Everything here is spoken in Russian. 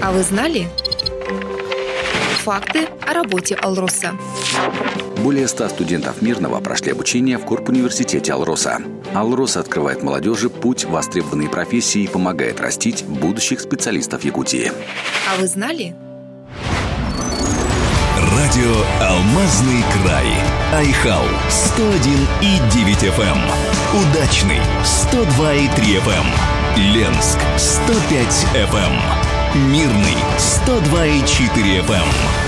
А вы знали? Факты о работе Алроса. Более 100 студентов Мирного прошли обучение в Корпуниверситете Алроса. Алрос открывает молодежи путь в востребованные профессии и помогает растить будущих специалистов Якутии. А вы знали? Радио «Алмазный край». Айхау 101,9 FM. Удачный 102,3 FM. Ленск 105 FM. Мирный 102,4 FM.